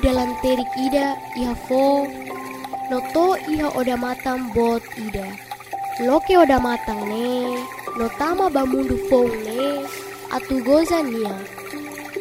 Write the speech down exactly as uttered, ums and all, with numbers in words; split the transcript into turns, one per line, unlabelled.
dalam terik ida iha fo noto iha oda matang bot ida. Loke oda matang ne notama bamundu fong ne atu goza nia